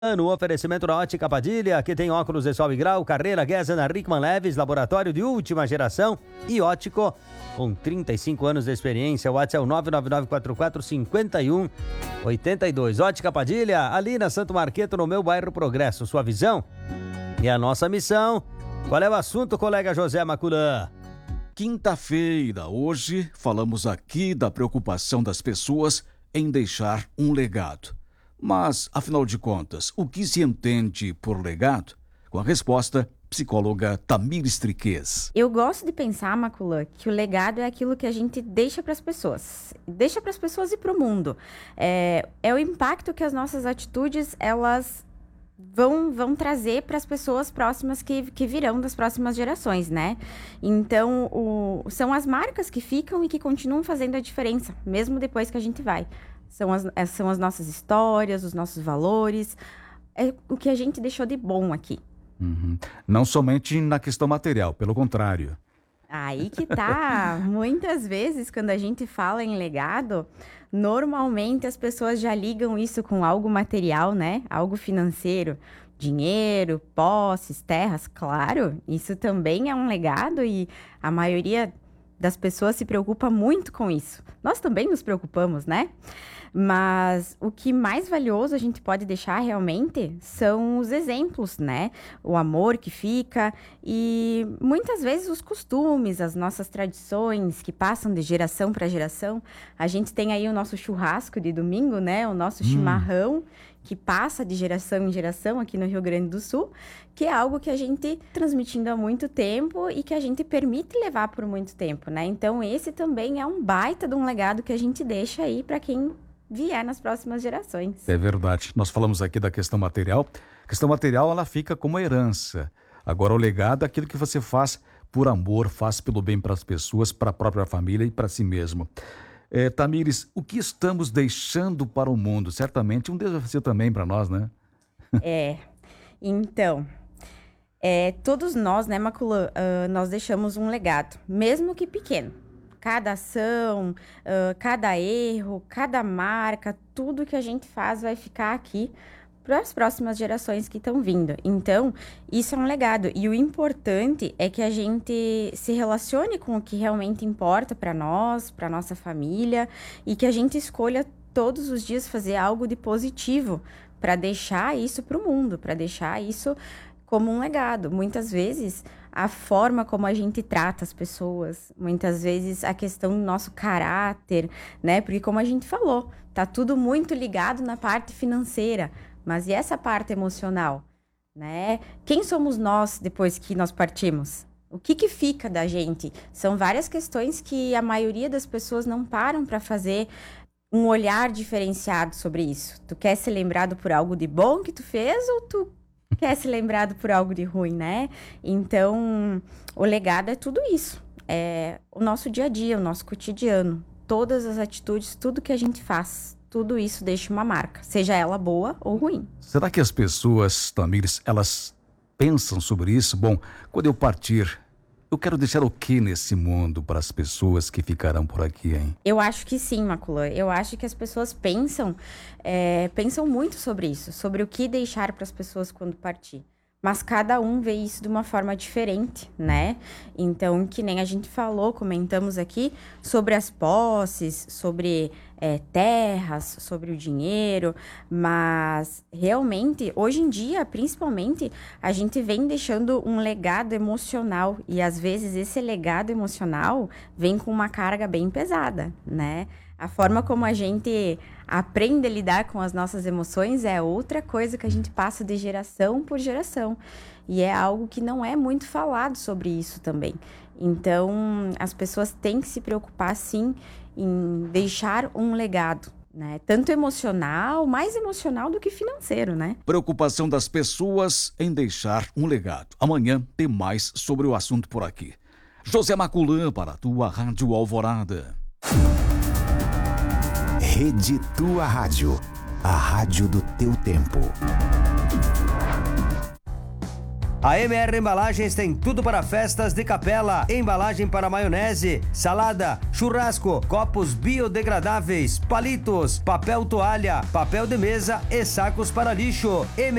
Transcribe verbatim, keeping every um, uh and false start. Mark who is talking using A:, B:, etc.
A: No oferecimento da Ótica Padilha, que tem óculos de sol e grau, Carreira Guesa na Rickman Leves, laboratório de última geração e ótico com trinta e cinco anos de experiência. O WhatsApp é o nove nove nove quatro quatro cinco um oito dois. Ótica Padilha, ali na Santo Marqueto, no meu bairro Progresso. Sua visão e a nossa missão. Qual é o assunto, colega José Maculã?
B: Quinta-feira, hoje, falamos aqui da preocupação das pessoas em deixar um legado. Mas, afinal de contas, o que se entende por legado? Com a resposta, psicóloga Tamires Triquez.
C: Eu gosto de pensar, Maculã, que o legado é aquilo que a gente deixa para as pessoas. Deixa para as pessoas e para o mundo. É, é o impacto que as nossas atitudes, elas vão, vão trazer para as pessoas próximas que, que virão das próximas gerações, né? Então, o, são as marcas que ficam e que continuam fazendo a diferença, mesmo depois que a gente vai. São as, são as nossas histórias, os nossos valores, é o que a gente deixou de bom aqui.
B: Uhum. Não somente na questão material, pelo contrário.
C: Aí que tá. Muitas vezes, quando a gente fala em legado, normalmente as pessoas já ligam isso com algo material, né? Algo financeiro. Dinheiro, posses, terras, claro. Isso também é um legado e a maioria das pessoas se preocupa muito com isso. Nós também nos preocupamos, né? Mas o que mais valioso a gente pode deixar realmente são os exemplos, né? O amor que fica e muitas vezes os costumes, as nossas tradições que passam de geração para geração. A gente tem aí o nosso churrasco de domingo, né? O nosso hum. chimarrão, que passa de geração em geração aqui no Rio Grande do Sul, que é algo que a gente transmitindo há muito tempo e que a gente permite levar por muito tempo, né? Então, esse também é um baita de um legado que a gente deixa aí para quem vier nas próximas gerações.
B: É verdade. Nós falamos aqui da questão material. A questão material, ela fica como herança. Agora, o legado é aquilo que você faz por amor, faz pelo bem para as pessoas, para a própria família e para si mesmo. É, Tamires, o que estamos deixando para o mundo? Certamente um desafio também para nós, né?
C: É, então, é, todos nós, né, Maculã, uh, nós deixamos um legado, mesmo que pequeno. Cada ação, uh, cada erro, cada marca, tudo que a gente faz vai ficar aqui para as próximas gerações que estão vindo. Então, isso é um legado. E o importante é que a gente se relacione com o que realmente importa para nós, para nossa família, e que a gente escolha todos os dias fazer algo de positivo para deixar isso para o mundo, para deixar isso como um legado. Muitas vezes, a forma como a gente trata as pessoas, muitas vezes a questão do nosso caráter, né? Porque como a gente falou, tá tudo muito ligado na parte financeira, mas e essa parte emocional, né? Quem somos nós depois que nós partimos? O que que fica da gente? São várias questões que a maioria das pessoas não param para fazer um olhar diferenciado sobre isso. Tu quer ser lembrado por algo de bom que tu fez ou tu quer ser lembrado por algo de ruim, né? Então, o legado é tudo isso. É o nosso dia a dia, o nosso cotidiano. Todas as atitudes, tudo que a gente faz, tudo isso deixa uma marca, seja ela boa ou ruim.
B: Será que as pessoas, Tamires, elas pensam sobre isso? Bom, quando eu partir, eu quero deixar o que nesse mundo para as pessoas que ficarão por aqui, hein?
C: Eu acho que sim, Maculã. Eu acho que as pessoas pensam, é, pensam muito sobre isso, sobre o que deixar para as pessoas quando partir. Mas cada um vê isso de uma forma diferente, né? Então, que nem a gente falou, comentamos aqui sobre as posses, sobre é, terras, sobre o dinheiro, mas realmente, hoje em dia, principalmente, a gente vem deixando um legado emocional e às vezes esse legado emocional vem com uma carga bem pesada, né? A forma como a gente aprende a lidar com as nossas emoções é outra coisa que a gente passa de geração por geração. E é algo que não é muito falado sobre isso também. Então, as pessoas têm que se preocupar, sim, em deixar um legado, né? Tanto emocional, mais emocional do que financeiro, né?
B: Preocupação das pessoas em deixar um legado. Amanhã tem mais sobre o assunto por aqui. José Maculã para a tua Rádio Alvorada.
D: Rede Tua Rádio, a rádio do teu tempo.
A: A M R Embalagens tem tudo para festas de capela, embalagem para maionese, salada, churrasco, copos biodegradáveis, palitos, papel toalha, papel de mesa e sacos para lixo.